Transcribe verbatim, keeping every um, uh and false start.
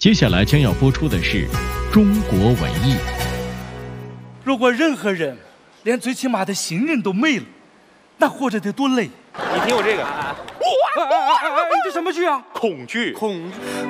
接下来将要播出的是中国文艺。 如果任何人连最起码的信任都没了，那活着得多累。 你听我这个， 哇！你这什么剧啊？ 恐惧。 恐